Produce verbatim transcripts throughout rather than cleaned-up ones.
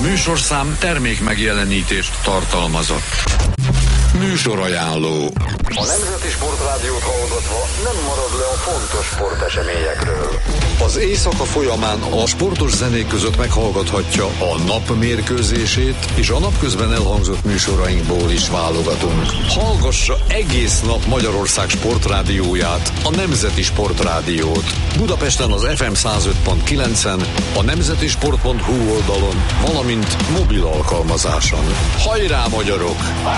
műsorszám termék megjelenítést tartalmazott. Műsorajánló. A Nemzeti Sportrádiót hallgatva nem marad le a fontos sporteseményekről. Az éjszaka folyamán a sportos zenék között meghallgathatja a nap mérkőzését, és a napközben elhangzott műsorainkból is válogatunk. Hallgassa egész nap Magyarország sportrádióját, a Nemzeti Sportrádiót. Budapesten az ef em száz öt pont kilencen, a nemzetisport pont hu oldalon, valamint mobil alkalmazáson. Hajrá, magyarok!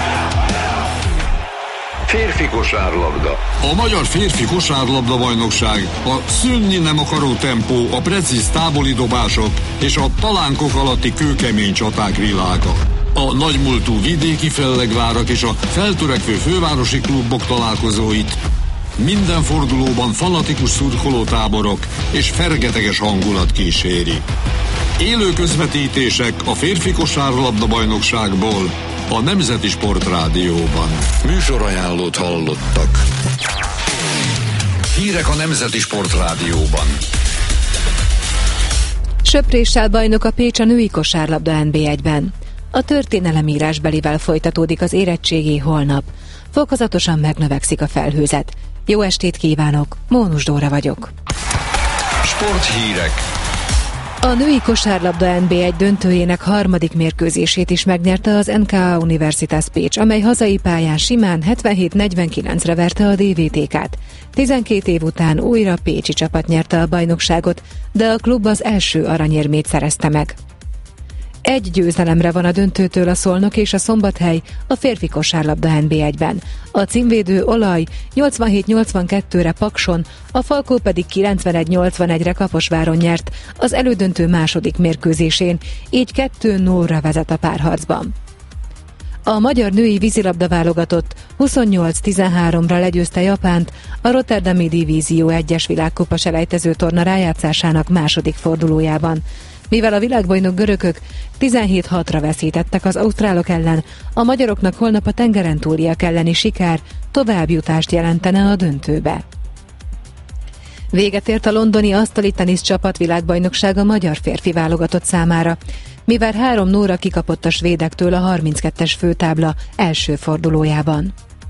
Férfi kosárlabda. A magyar férfi kosárlabda bajnokság a szűnni nem akaró tempó, a precíz távoli dobások és a palánkok alatti kőkemény csaták világa. A nagymúltú vidéki fellegvárak és a feltörekvő fővárosi klubok találkozóit minden fordulóban fanatikus szurkolótáborok és fergeteges hangulat kíséri. Élő közvetítések a férfi kosárlabda bajnokságból a Nemzeti Sportrádióban. Műsorajánlót hallottak. Hírek a Nemzeti Sportrádióban. Söpréssel bajnok a Pécs a női kosárlabda en bé egyben. A történelemírásbelivel folytatódik az érettségi holnap. Fokozatosan megnövekszik a felhőzet. Jó estét kívánok, Mónus Dóra vagyok. Sporthírek. A női kosárlabda en bé egy döntőjének harmadik mérkőzését is megnyerte az en ká á Universitas Pécs, amely hazai pályán simán hetvenhét negyvenkilencre verte a dé vé té ká-t. tizenkét év után újra pécsi csapat nyerte a bajnokságot, de a klub az első aranyérmét szerezte meg. Egy győzelemre van a döntőtől a Szolnok és a Szombathely a férfi kosárlabda en bé egyben. A címvédő Olaj nyolcvanhét nyolcvankettőre Pakson, a Falkó pedig kilencvenegy nyolcvanegyre Kaposváron nyert az elődöntő második mérkőzésén, így kettő nullra vezet a párharcban. A magyar női vízilabda válogatott huszonnyolc tizenháromra legyőzte Japánt a Rotterdami Divízió egyes világkupa selejtező torna rájátszásának második fordulójában. Mivel a világbajnok görögök tizenhét hatra veszítettek az ausztrálok ellen, a magyaroknak holnap a tengeren túliak elleni siker továbbjutást jelentene a döntőbe. Véget ért a londoni asztali tenisz csapat világbajnoksága magyar férfi válogatott számára, mivel három nullra kikapott a svédektől a harminckettes főtábla első fordulójában.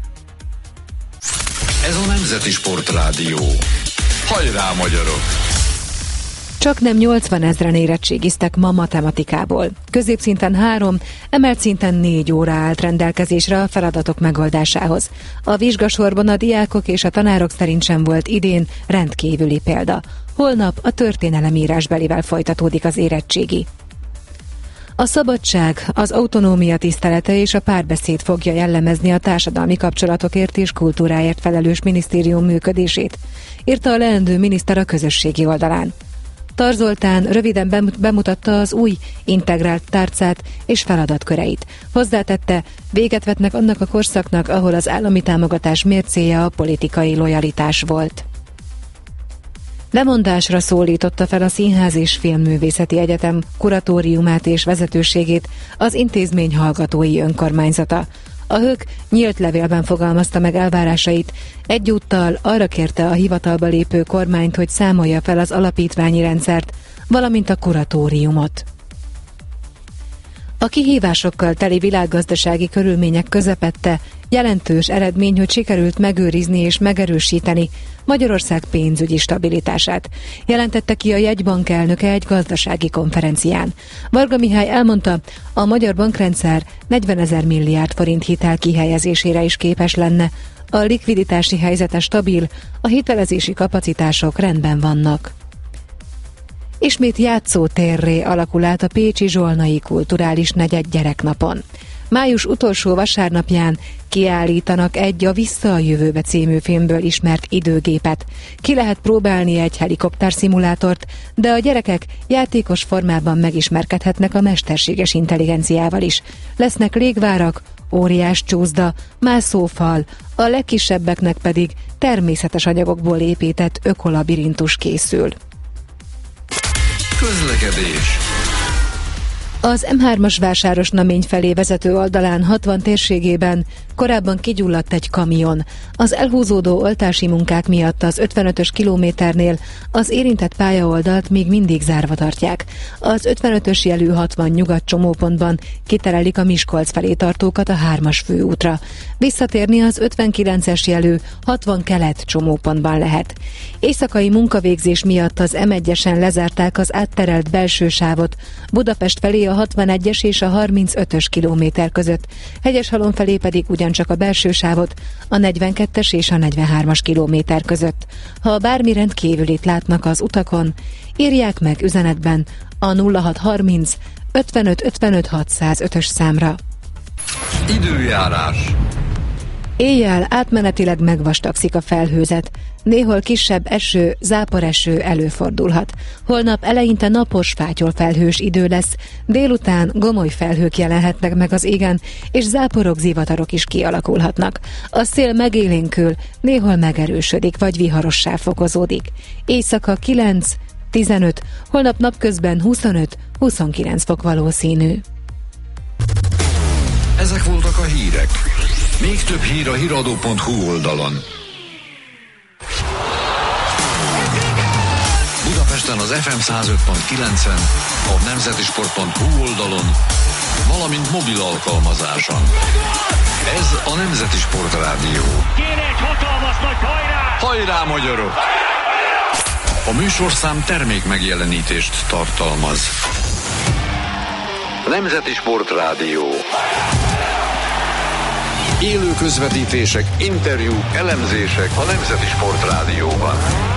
Ez a Nemzeti Sportrádió. Hajrá, magyarok! Csak nem nyolcvanezren érettségiztek ma matematikából. Középszinten három, emelt szinten négy óra állt rendelkezésre a feladatok megoldásához. A vizsgasorban a diákok és a tanárok szerint sem volt idén rendkívüli példa. Holnap a történelemírásbelivel folytatódik az érettségi. A szabadság, az autonómia tisztelete és a párbeszéd fogja jellemezni a társadalmi kapcsolatokért és kultúráért felelős minisztérium működését, írta a leendő miniszter a közösségi oldalán. Tar Zoltán röviden bemutatta az új integrált tárcát és feladatköreit. Hozzátette, véget vetnek annak a korszaknak, ahol az állami támogatás mércéje a politikai lojalitás volt. Lemondásra szólította fel a Színház és Filmművészeti Egyetem kuratóriumát és vezetőségét az intézmény hallgatói önkormányzata. A hök nyílt levélben fogalmazta meg elvárásait, egyúttal arra kérte a hivatalba lépő kormányt, hogy számolja fel az alapítványi rendszert, valamint a kuratóriumot. A kihívásokkal teli világgazdasági körülmények közepette jelentős eredmény, hogy sikerült megőrizni és megerősíteni Magyarország pénzügyi stabilitását, jelentette ki a jegybank elnöke egy gazdasági konferencián. Varga Mihály elmondta, a magyar bankrendszer negyvenezer milliárd forint hitel kihelyezésére is képes lenne, a likviditási helyzete stabil, a hitelezési kapacitások rendben vannak. Ismét játszótérré alakul át a pécsi Zsolnai Kulturális Negyed gyereknapon. Május utolsó vasárnapján kiállítanak egy a Vissza a jövőbe című filmből ismert időgépet. Ki lehet próbálni egy helikopterszimulátort, de a gyerekek játékos formában megismerkedhetnek a mesterséges intelligenciával is. Lesznek légvárak, óriás csúszda, mászófal, a legkisebbeknek pedig természetes anyagokból épített ökolabirintus készül. Közlekedés. Az em hármas Vásáros-Namény felé vezető oldalán hatvan térségében korábban kigyulladt egy kamion. Az elhúzódó oltási munkák miatt az ötvenötös kilométernél az érintett pályaoldalt még mindig zárva tartják. Az ötvenötös jelű hatvan nyugat csomópontban kiterelik a Miskolc felé tartókat a hármas főútra. Visszatérni az ötvenkilences jelű hatvan kelet csomópontban lehet. Éjszakai munkavégzés miatt az em egyesen lezárták az átterelt belső sávot Budapest felé a hatvanegyes és a harmincötös kilométer között, Hegyeshalom felé pedig ugyancsak a belső sávot a negyvenkettes és a negyvenhármas kilométer között. Ha bármi rendkívülit látnak az utakon, írják meg üzenetben a nulla hat harminc ötvenöt ötvenöt hatszázötös számra. Időjárás. Éjjel átmenetileg megvastagszik a felhőzet. Néhol kisebb eső, záporeső előfordulhat. Holnap eleinte napos, fátyolfelhős idő lesz, délután gomoly felhők jelenhetnek meg az égen, és záporok, zivatarok is kialakulhatnak. A szél megélénkül, néhol megerősödik, vagy viharossá fokozódik. Éjszaka kilenc tizenöt, holnap napközben huszonöt huszonkilenc fok valószínű. Ezek voltak a hírek. Még több hír a híradó pont hu oldalon. Budapesten az ef em száz öt pont kilencen, a nemzetisport pont hu oldalon, valamint mobil alkalmazáson. Ez a Nemzeti Sport Rádió. Kéne egy hatalmas nagy hajrá! Hajrá, magyarok! A műsorszám termék megjelenítést tartalmaz. Nemzeti Sport Rádió. Élő közvetítések, interjúk, elemzések a Nemzeti Sport Rádióban.